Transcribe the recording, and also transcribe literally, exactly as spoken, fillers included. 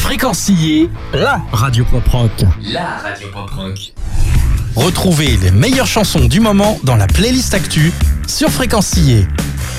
Fréquencier, la radio pop rock. La radio pop rock. Retrouvez les meilleures chansons du moment dans la playlist actu sur Fréquencier.